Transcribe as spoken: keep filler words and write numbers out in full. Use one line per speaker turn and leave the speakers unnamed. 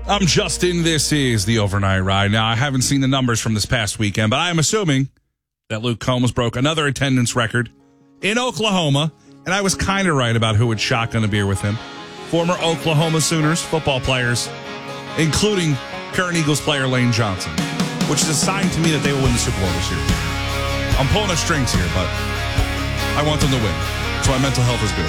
I'm Justin. This is the Overnight Ride. Now, I haven't seen the numbers from this past weekend, but I'm assuming that Luke Combs broke another attendance record in Oklahoma, and I was kind of right about who would shotgun a beer with him. Former Oklahoma Sooners football players, including current Eagles player Lane Johnson, which is a sign to me that they will win the Super Bowl this year. I'm pulling the strings here, but I want them to win, so my mental health is good.